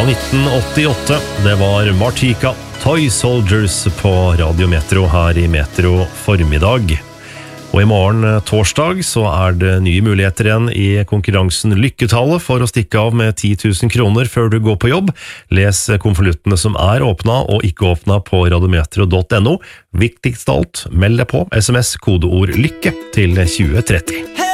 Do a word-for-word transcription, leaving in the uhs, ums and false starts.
fra nitten åttiåtte. Det var Martika, Toy Soldiers på Radio Metro her i Metro formiddag. Og i morgen torsdag så er det nye muligheter igjen i konkurransen Lykketallet for å stikke av med ti tusen kroner før du går på jobb. Les konvoluttene som er åpnet og ikke åpnet på radiometro punktum no. Viktigst av alt, meld deg på, sms kodeord lykke til tjue tretti.